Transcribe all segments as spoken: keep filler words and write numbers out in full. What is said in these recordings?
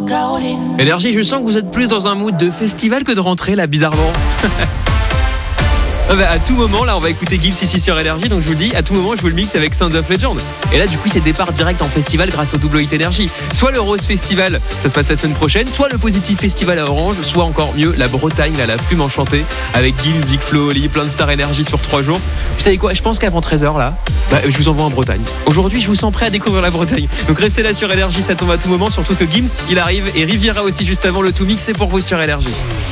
Caroline. Énergie, je sens que vous êtes plus dans un mood de festival que de rentrée là, bizarrement. Ah bah, à tout moment, là, on va écouter Gibbs ici sur Énergie, donc je vous le dis, à tout moment, je vous le mixe avec Sound of Legend. Et là, du coup, c'est départ direct en festival grâce au double hit Énergie. Soit le Rose Festival, ça se passe la semaine prochaine, soit le Positif Festival à Orange, soit encore mieux, la Bretagne, là, la Fume Enchantée, avec Gibbs, Big Flo, Oli, plein de stars Énergie sur trois jours. Vous savez quoi, je pense qu'avant treize heures, là, bah, je vous envoie en Bretagne. Aujourd'hui, je vous sens prêt à découvrir la Bretagne. Donc restez là sur Énergie, ça tombe à tout moment, surtout que Gims, il arrive, et Riviera aussi juste avant, le tout mix, c'est pour vous sur Énergie.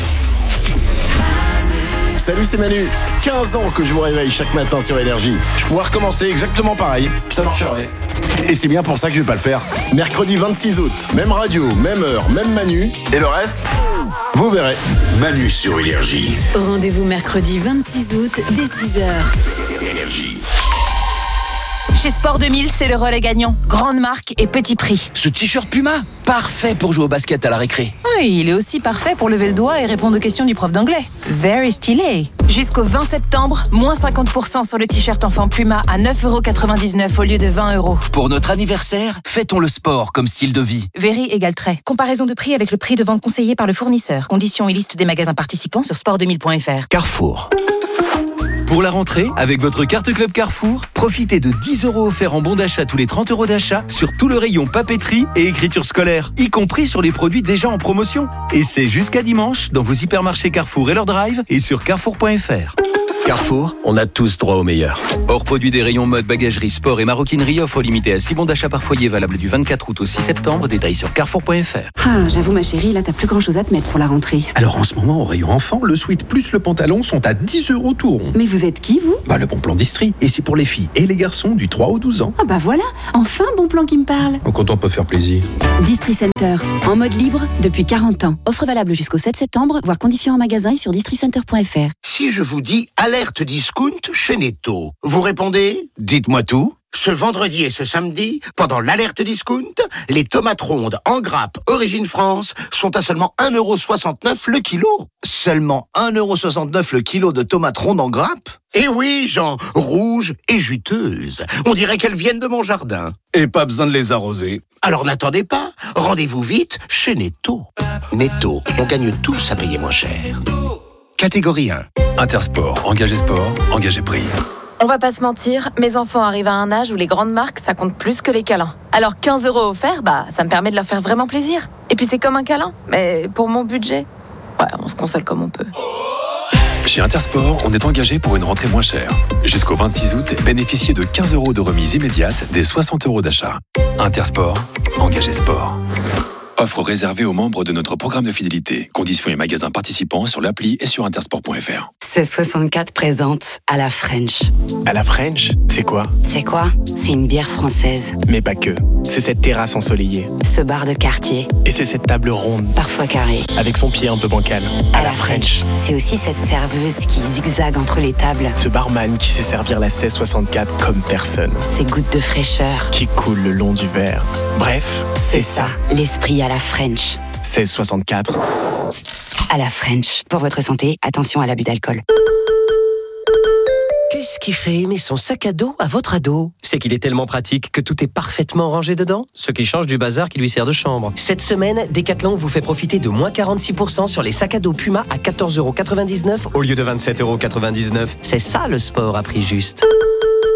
Salut, c'est Manu. quinze ans que je vous réveille chaque matin sur Énergie. Je pourrais recommencer exactement pareil. Ça marcherait. Et c'est bien pour ça que je vais pas le faire. Mercredi vingt-six août, même radio, même heure, même Manu. Et le reste, vous verrez. Manu sur Énergie. Rendez-vous mercredi vingt-six août dès six heures. Énergie. Chez Sport deux mille, c'est le relais gagnant. Grande marque et petit prix. Ce t-shirt Puma, parfait pour jouer au basket à la récré. Oui, il est aussi parfait pour lever le doigt et répondre aux questions du prof d'anglais. Very stylé. Jusqu'au vingt septembre, moins cinquante pour cent sur le t-shirt enfant Puma à neuf euros quatre-vingt-dix-neuf au lieu de vingt euros. Pour notre anniversaire, fêtons le sport comme style de vie. Very égale trait. Comparaison de prix avec le prix de vente conseillé par le fournisseur. Conditions et liste des magasins participants sur sport deux mille point f r. Carrefour. Pour la rentrée, avec votre carte Club Carrefour, profitez de dix euros offerts en bon d'achat tous les trente euros d'achat sur tout le rayon papeterie et écriture scolaire, y compris sur les produits déjà en promotion. Et c'est jusqu'à dimanche dans vos hypermarchés Carrefour et leur drive et sur carrefour point f r. Carrefour, on a tous droit au meilleur. Hors produit des rayons mode, bagagerie, sport et maroquinerie, offre limitée à six bons d'achat par foyer valable du vingt-quatre août au six septembre. Détails sur carrefour point f r. Ah, j'avoue ma chérie, là t'as plus grand chose à te mettre pour la rentrée. Alors en ce moment, au rayon enfant, le sweat plus le pantalon sont à dix euros tout rond. Mais vous êtes qui vous? Bah le bon plan d'Istrie. Et c'est pour les filles et les garçons du trois au douze ans. Ah bah voilà, enfin bon plan qui me parle. Quand on peut faire plaisir. Distri Center, en mode libre depuis quarante ans. Offre valable jusqu'au sept septembre, voire conditions en magasin et sur districenter point f r. Si je vous dis alerte discount chez Netto, vous répondez? Dites-moi tout. Ce vendredi et ce samedi, pendant l'alerte discount, les tomates rondes en grappe Origine France sont à seulement un euro soixante-neuf le kilo. Seulement un euro soixante-neuf le kilo de tomates rondes en grappe? Et oui, Jean, rouges et juteuses. On dirait qu'elles viennent de mon jardin. Et pas besoin de les arroser. Alors n'attendez pas, rendez-vous vite chez Netto. Netto, on gagne tous à payer moins cher. Catégorie un. Intersport, engagé sport, engagé prix. On va pas se mentir, mes enfants arrivent à un âge où les grandes marques, ça compte plus que les câlins. Alors quinze euros offerts, bah, ça me permet de leur faire vraiment plaisir. Et puis c'est comme un câlin, mais pour mon budget, ouais, on se console comme on peut. Chez Intersport, on est engagé pour une rentrée moins chère. Jusqu'au vingt-six août, bénéficiez de quinze euros de remise immédiate des soixante euros d'achat. Intersport, engagé sport. Offre réservée aux membres de notre programme de fidélité. Conditions et magasins participants sur l'appli et sur intersport point f r. seize soixante-quatre présente à la French. À la French, c'est quoi? C'est quoi? C'est une bière française. Mais pas que. C'est cette terrasse ensoleillée. Ce bar de quartier. Et c'est cette table ronde. Parfois carrée. Avec son pied un peu bancal. À, à la French. C'est aussi cette serveuse qui zigzague entre les tables. Ce barman qui sait servir la seize soixante-quatre comme personne. Ces gouttes de fraîcheur. Qui coulent le long du verre. Bref, c'est, c'est ça. L'esprit à la French. seize soixante-quatre. À la French. Pour votre santé, attention à l'abus d'alcool. Qu'est-ce qui fait aimer son sac à dos à votre ado? C'est qu'il est tellement pratique que tout est parfaitement rangé dedans, ce qui change du bazar qui lui sert de chambre. Cette semaine, Decathlon vous fait profiter de moins quarante-six pour cent sur les sacs à dos Puma à quatorze euros quatre-vingt-dix-neuf au lieu de vingt-sept euros quatre-vingt-dix-neuf. C'est ça le sport à prix juste.